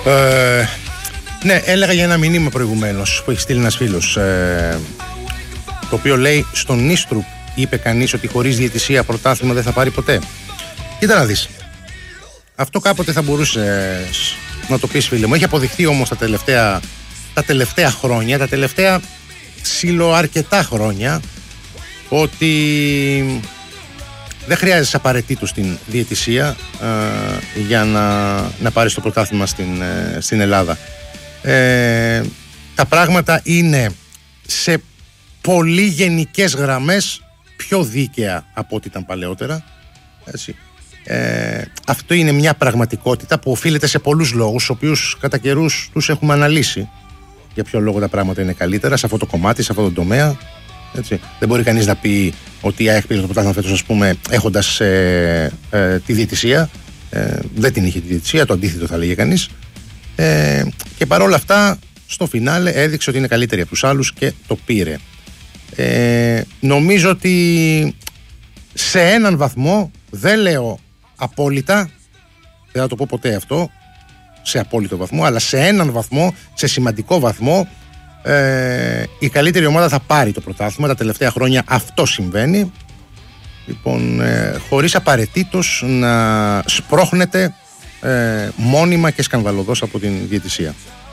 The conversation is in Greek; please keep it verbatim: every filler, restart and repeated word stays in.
Ε, ναι, έλεγα για ένα μηνύμα προηγουμένως που έχει στείλει ένας φίλος, ε, το οποίο λέει: στον Νίστρουπ είπε κανείς ότι χωρίς διαιτησία πρωτάθλημα δεν θα πάρει ποτέ. Κοίτα να δεις. Αυτό κάποτε θα μπορούσε να το πεις, φίλε μου. Έχει αποδειχθεί όμως τα τελευταία, τα τελευταία χρόνια, τα τελευταία ψιλοαρκετά χρόνια, ότι δεν χρειάζεσαι απαραίτητος την διαιτησία ε, για να, να πάρεις το πρωτάθλημα στην, ε, στην Ελλάδα. Ε, τα πράγματα είναι σε πολύ γενικές γραμμές πιο δίκαια από ό,τι ήταν παλαιότερα. Έτσι. Ε, αυτό είναι μια πραγματικότητα που οφείλεται σε πολλούς λόγους, τους οποίους κατά καιρούς τους έχουμε αναλύσει για ποιο λόγο τα πράγματα είναι καλύτερα σε αυτό το κομμάτι, σε αυτό το τομέα. Έτσι. Δεν μπορεί κανείς να πει ότι η ΑΕΚ πήρε το πρωτάθλημα φέτος, ας πούμε, έχοντας ε, ε, τη διαιτησία. Ε, δεν την είχε τη διαιτησία, το αντίθετο θα λέγε κανείς. Ε, και παρόλα αυτά, στο φινάλε έδειξε ότι είναι καλύτερη από τους άλλους και το πήρε. Ε, νομίζω ότι σε έναν βαθμό, δεν λέω απόλυτα, δεν θα το πω ποτέ αυτό, σε απόλυτο βαθμό, αλλά σε έναν βαθμό, σε σημαντικό βαθμό, ε, η καλύτερη ομάδα θα πάρει το πρωτάθλημα. Τα τελευταία χρόνια αυτό συμβαίνει. Λοιπόν, ε, χωρίς απαραίτητος να σπρώχνεται ε, μόνιμα και σκανδαλωδώς από την διαιτησία.